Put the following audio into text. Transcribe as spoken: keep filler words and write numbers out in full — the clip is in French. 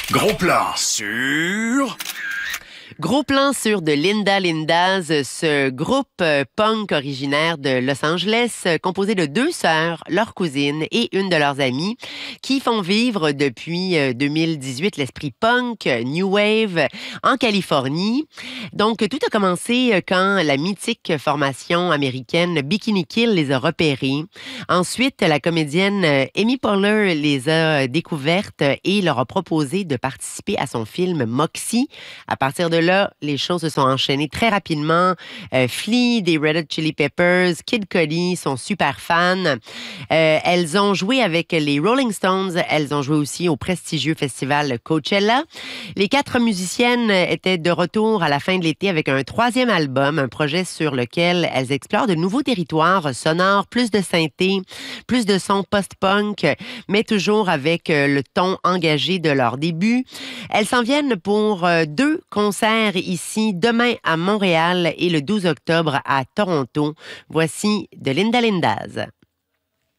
Gros plan sur... Gros plan sur de Linda Lindas, ce groupe euh, punk originaire de Los Angeles, euh, composé de deux sœurs, leur cousine et une de leurs amies, qui font vivre depuis euh, deux mille dix-huit l'esprit punk, euh, new wave, en Californie. Donc, tout a commencé euh, quand la mythique formation américaine Bikini Kill les a repérés. Ensuite, la comédienne euh, Amy Poehler les a euh, découvertes et leur a proposé de participer à son film Moxie. À partir de là, les choses se sont enchaînées très rapidement. Euh, Flea des Red Hot Chili Peppers, Kid Cudi sont super fans. Euh, elles ont joué avec les Rolling Stones. Elles ont joué aussi au prestigieux festival Coachella. Les quatre musiciennes étaient de retour à la fin de l'été avec un troisième album, un projet sur lequel elles explorent de nouveaux territoires sonores, plus de synthé, plus de sons post-punk, mais toujours avec le ton engagé de leur début. Elles s'en viennent pour deux concerts ici demain à Montréal et le douze octobre à Toronto. Voici de Linda Lindas.